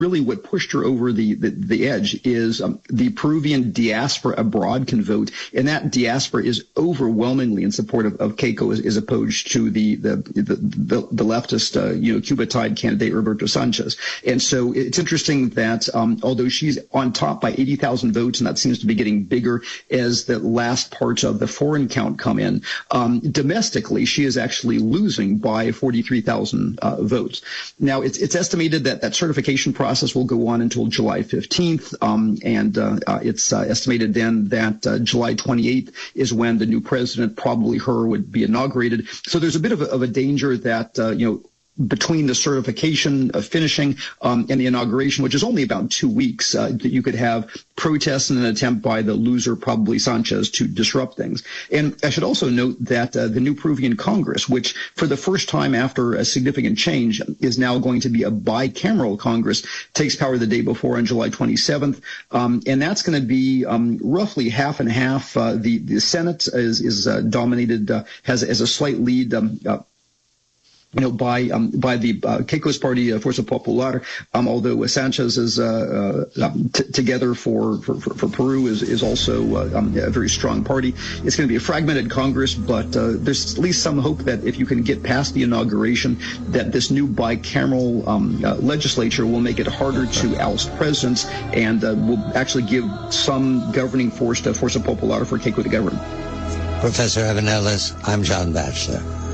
really what pushed her over the edge is the Peruvian diaspora abroad can vote, and that diaspora is overwhelmingly in support of Keiko as opposed to the leftist Cuba-tied candidate Roberto Sanchez. And so it's interesting that although she's on top by 80,000 votes, and that seems to be getting bigger as the last parts of the foreign count come in, domestically she is actually losing by 43,000 votes. Now it's estimated that certification process will go on until July 15th, and it's estimated then that July 28th is when the new president, probably her, would be inaugurated. So there's a bit of a danger that, between the certification of finishing and the inauguration, which is only about 2 weeks, that you could have protests and an attempt by the loser, probably Sanchez, to disrupt things. And I should also note that the new Peruvian Congress, which for the first time after a significant change is now going to be a bicameral Congress, takes power the day before on July 27th. And that's going to be roughly half and half. The Senate is dominated, has a slight lead by the Keiko's party, Fuerza Popular, although Sanchez is together for Peru is also a very strong party. It's going to be a fragmented Congress, but there's at least some hope that if you can get past the inauguration, that this new bicameral legislature will make it harder to oust presidents and will actually give some governing force to Fuerza Popular for Keiko to govern. Professor Evan Ellis, I'm John Batchelor.